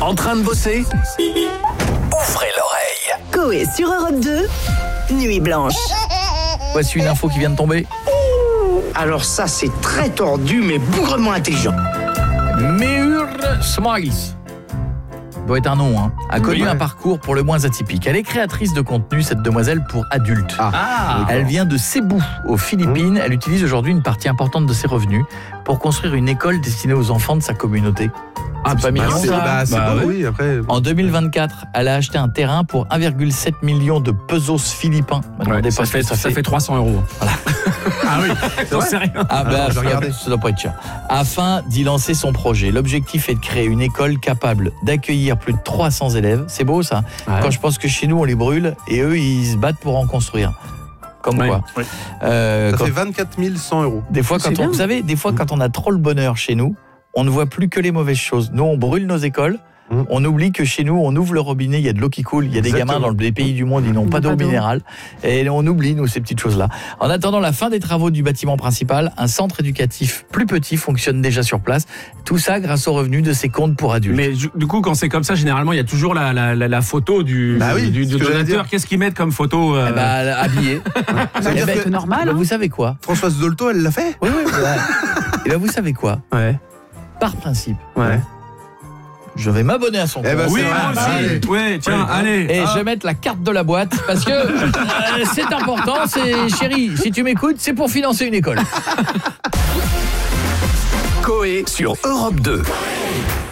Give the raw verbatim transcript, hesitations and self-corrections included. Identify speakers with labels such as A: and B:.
A: En train de bosser? Ouvrez l'oreille.
B: Coé sur Europe deux, Nuit Blanche.
C: Voici une info qui vient de tomber.
D: Alors ça, c'est très tordu, mais bougrement intelligent.
C: Meur Smiles, doit être un nom, hein, a connu
E: Oui.
C: un parcours pour le moins atypique. Elle est créatrice de contenu, cette demoiselle, pour adultes.
E: Ah,
C: Elle vient de Cebu, aux Philippines. Elle utilise aujourd'hui une partie importante de ses revenus pour construire une école destinée aux enfants de sa communauté.
E: Ah,
C: C'est pas mignon,
E: c'est-
C: ça
E: bah, c'est
F: Bah
E: beau,
F: oui, après.
C: En deux mille vingt-quatre, elle a acheté un terrain pour un virgule sept million de pesos philippins. Me demandez
E: Ouais,
C: pas
E: ça,
C: ce que
E: fait, ça fait trois cents euros.
F: Ah oui,
E: J'en sais rien.
C: Ah bah,
F: je vais regarder.
C: ça doit pas être cher. Afin d'y lancer son projet, l'objectif est de créer une école capable d'accueillir plus de trois cents élèves. C'est beau ça.
E: Ouais.
C: Quand je pense que chez nous on les brûle et eux ils se battent pour en construire. Comme
E: Ouais.
C: quoi.
E: Ouais.
C: Euh,
F: ça
C: quand-
F: fait vingt-quatre mille cent euros.
C: des fois, quand
E: C'est
C: on,
E: bien.
C: vous savez, des fois quand on a trop le bonheur chez nous, on ne voit plus que les mauvaises choses. Nous, on brûle nos écoles.
F: Mmh.
C: On oublie que chez nous, on ouvre le robinet, il y a de l'eau qui coule, il y a des
F: Exactement.
C: gamins dans les pays du monde, ils n'ont pas d'eau
G: Pas d'eau.
C: minérale. Et on oublie, nous, ces petites choses-là. En attendant la fin des travaux du bâtiment principal, un centre éducatif plus petit fonctionne déjà sur place. Tout ça grâce aux revenus de ses comptes pour adultes.
E: Mais du du coup, quand c'est comme ça, généralement, il y a toujours la, la, la, la photo du,
F: Bah oui,
E: du,
F: c'est
E: du
F: ce que j'allais
E: donateur.
F: dire.
E: Qu'est-ce qu'ils mettent comme photo euh,
C: Eh ben, habillé.
F: Ça veut
C: Eh
F: dire
C: ben,
F: que
G: C'est normal,
C: ben,
G: hein.
C: vous savez quoi?
F: Françoise Dolto, elle l'a fait.
C: Oui, oui. bah, et ben, vous savez quoi?
E: Ouais.
C: Par principe,
E: Ouais.
C: je vais m'abonner à son compte.
F: Eh ben,
E: Oui,
F: c'est vrai.
E: moi aussi.
F: Allez.
E: Ouais, tiens, allez.
C: Et
E: Ah.
C: je vais mettre la carte de la boîte parce que euh, c'est important, c'est chérie, si tu m'écoutes, c'est pour financer une école.
A: Coé sur Europe deux.